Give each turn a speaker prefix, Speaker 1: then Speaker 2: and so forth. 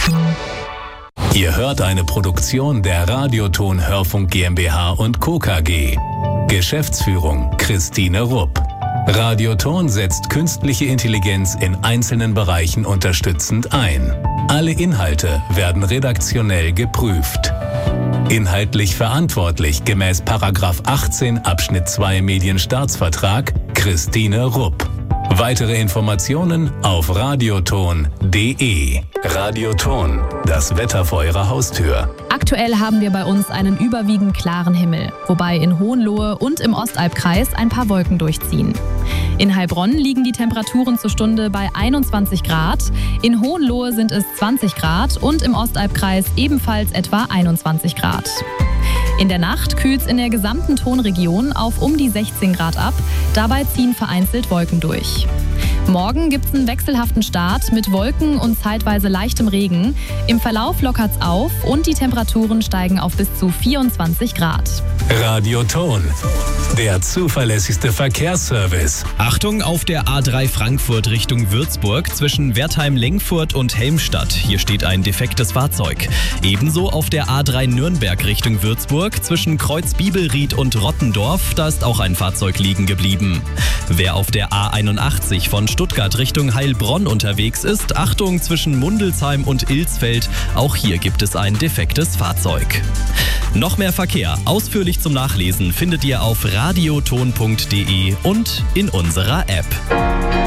Speaker 1: Ihr hört eine Produktion der Radioton Hörfunk GmbH und Co. KG. Geschäftsführung Christine Rupp. Radioton setzt künstliche Intelligenz in einzelnen Bereichen unterstützend ein. Alle Inhalte werden redaktionell geprüft. Inhaltlich verantwortlich gemäß § 18 Abschnitt 2 Medienstaatsvertrag Christine Rupp. Weitere Informationen auf radioton.de. Radioton, das Wetter vor Ihrer Haustür.
Speaker 2: Aktuell haben wir bei uns einen überwiegend klaren Himmel, wobei in Hohenlohe und im Ostalbkreis ein paar Wolken durchziehen. In Heilbronn liegen die Temperaturen zur Stunde bei 21 Grad, in Hohenlohe sind es 20 Grad und im Ostalbkreis ebenfalls etwa 21 Grad. In der Nacht kühlt es in der gesamten Tonregion auf um die 16 Grad ab, dabei ziehen vereinzelt Wolken durch. Morgen gibt es einen wechselhaften Start mit Wolken und zeitweise leichtem Regen. Im Verlauf lockert es auf und die Temperaturen steigen auf bis zu 24 Grad.
Speaker 1: Radioton, der zuverlässigste Verkehrsservice.
Speaker 3: Achtung auf der A3 Frankfurt Richtung Würzburg zwischen Wertheim-Lengfurt und Helmstadt. Hier steht ein defektes Fahrzeug. Ebenso auf der A3 Nürnberg Richtung Würzburg zwischen Kreuz-Bibelried und Rottendorf. Da ist auch ein Fahrzeug liegen geblieben. Wer auf der A81 von Stuttgart Richtung Heilbronn unterwegs ist, Achtung zwischen Mundelsheim und Ilsfeld. Auch hier gibt es ein defektes Fahrzeug. Noch mehr Verkehr, ausführlich zum Nachlesen, findet ihr auf radioton.de und in unserer App.